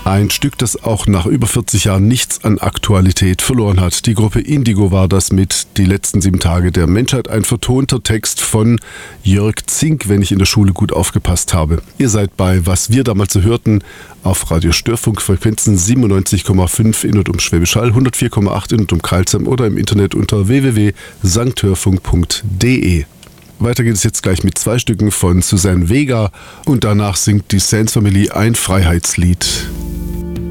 Ein Stück, das auch nach über 40 Jahren nichts an Aktualität verloren hat. Die Gruppe Indigo war das mit Die letzten 7 Tage der Menschheit. Ein vertonter Text von Jörg Zink, wenn ich in der Schule gut aufgepasst habe. Ihr seid bei Was wir damals so hörten auf Radio Störfunk, Frequenzen 97,5 in und um Schwäbisch Hall, 104,8 in und um Karlsheim oder im Internet unter www.sankthörfunk.de. Weiter geht es jetzt gleich mit 2 Stücken von Suzanne Vega und danach singt die Sands Family ein Freiheitslied.